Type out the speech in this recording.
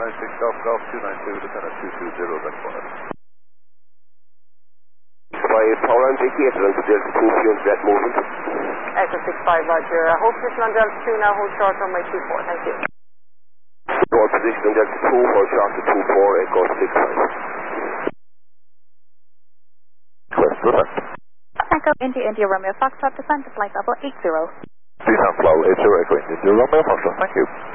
196 Golf 292, descend at 220, required. 5 power indicator into Delta 2 fuel jet movement. Echo 65, roger. Hold position on Delta 2 now, hold short on my 24, thank you. Hold position on Delta 2, hold short to 24, Echo 65. Request descent. Echo India Romeo Foxtrot, descend to flight level 80. Descent level 80, Echo India Romeo Foxtrot, thank you.